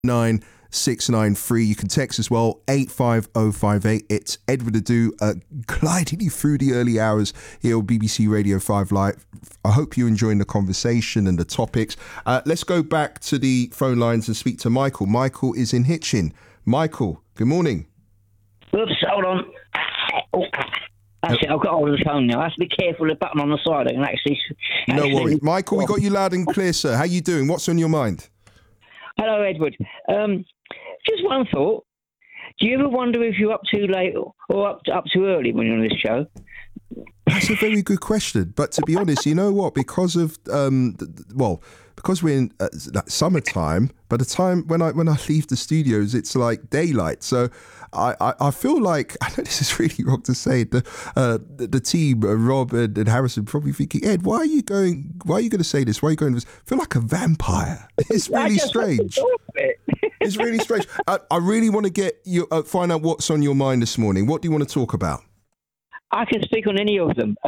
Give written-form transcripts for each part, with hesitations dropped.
96993. You can text as well, 85058. It's Edward Adu, gliding you through the early hours here on BBC Radio 5 Live. I hope you're enjoying the conversation and the topics. Let's go back to the phone lines and speak to Michael. Michael is in Hitchin. Michael, good morning. Oops, hold on. That's it, I've got hold of the phone now. I have to be careful of the button on the side. I can actually... No worries. Michael, we got you loud and clear, sir. How you doing? What's on your mind? Hello, Edward. Just one thought. Do you ever wonder if you're up too late or up too early when you're on this show? That's a very good question. But to be honest, you know what? Because of because we're in summertime, by the time when I leave the studios, it's like daylight. So I feel like, I know this is really wrong to say, the team, Rob and Harrison, probably thinking, Ed, why are you going to say this? Why are you going to this? I feel like a vampire. It's really strange. It's really strange. I really want to get you find out what's on your mind this morning. What do you want to talk about? I can speak on any of them.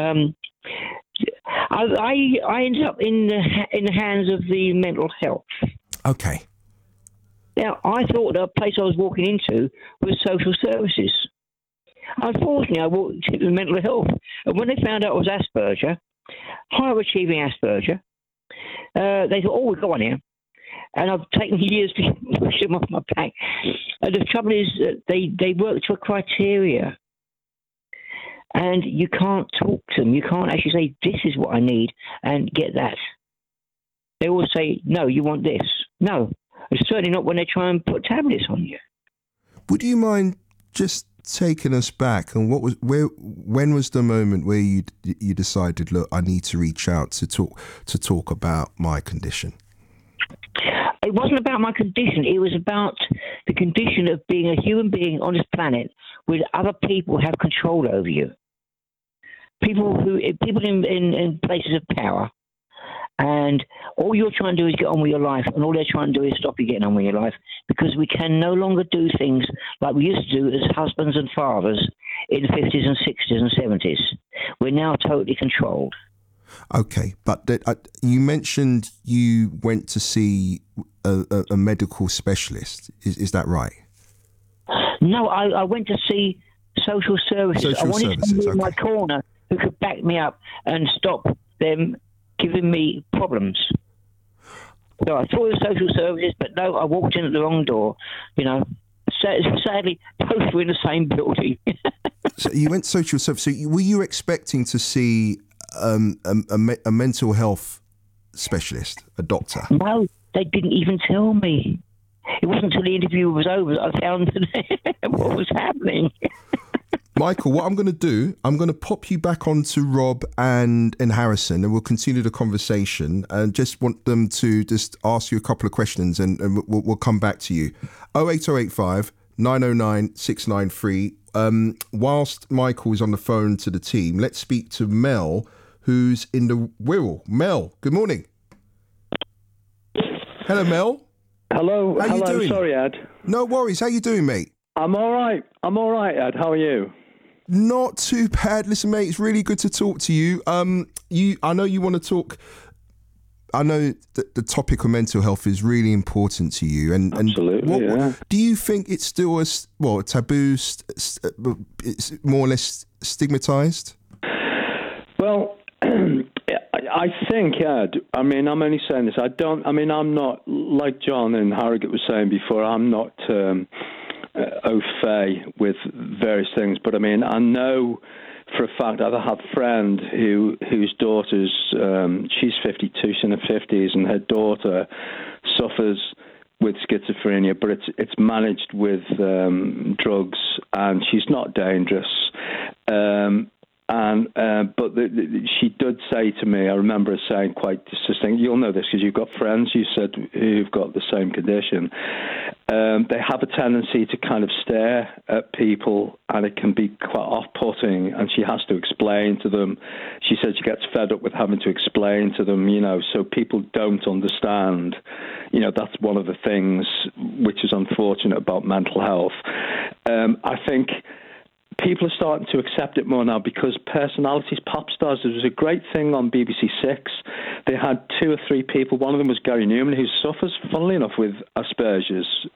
I ended up in the hands of the mental health. Okay. Now, I thought the place I was walking into was social services. Unfortunately, I walked into mental health. And when they found out it was Asperger, higher achieving Asperger, they thought, oh, we've got one here. And I've taken years to push them off my back. The trouble is that they work to a criteria. And you can't talk to them. You can't actually say, this is what I need, and get that. They always say, no, you want this. No, it's certainly not when they try and put tablets on you. Would you mind just taking us back? And when was the moment where you decided, look, I need to reach out to talk about my condition? It wasn't about my condition. It was about the condition of being a human being on this planet where other people have control over you. People in places of power, and all you're trying to do is get on with your life, and all they're trying to do is stop you getting on with your life, because we can no longer do things like we used to do as husbands and fathers in the 50s and 60s and 70s. We're now totally controlled. Okay, but you mentioned you went to see a medical specialist. Is that right? No, I went to see social services. I wanted somebody in my corner who could back me up and stop them giving me problems. So I thought it was social services, but no, I walked in at the wrong door. You know, sadly, both were in the same building. So you went social services. So were you expecting to see a mental health specialist, a doctor? No, they didn't even tell me. It wasn't until the interview was over that I found what was happening. Michael, what I'm going to do, I'm going to pop you back onto Rob and Harrison, and we'll continue the conversation, and just want them to just ask you a couple of questions, and we'll come back to you. 08085 909 693. Whilst Michael is on the phone to the team, let's speak to Mel, who's in the Wirral. Mel, good morning. Hello, Mel. Hello. How you doing? Sorry, Ed. No worries. How you doing, mate? I'm all right, Ed. How are you? Not too bad. Listen, mate, it's really good to talk to you. I know you want to talk. I know that the topic of mental health is really important to you. And absolutely, what, do you think it's still a taboo? It's more or less stigmatized? Well, I think, Ed, I mean, I'm only saying this. I'm not, like John and Harrogate was saying before, I'm not au fait with various things. But I mean, I know for a fact I have a friend whose daughter's, she's 52, she's in her 50s, and her daughter suffers with schizophrenia, but it's managed with drugs, and she's not dangerous. But she did say to me, I remember her saying quite distinct, you'll know this because you've got friends, you said, who've got the same condition. They have a tendency to kind of stare at people, and it can be quite off-putting, and she has to explain to them. She said she gets fed up with having to explain to them, so people don't understand. That's one of the things which is unfortunate about mental health. I think people are starting to accept it more now because personalities, pop stars. There was a great thing on BBC Six. They had 2 or 3 people. One of them was Gary Newman, who suffers, funnily enough, with Asperger's.